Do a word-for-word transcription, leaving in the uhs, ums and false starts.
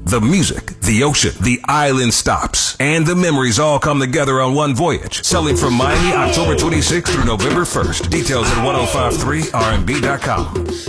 The music, the ocean, the island stops, and the memories all come together on one voyage. Selling from Miami October twenty-sixth through November first. Details at ten fifty-three R and B dot com.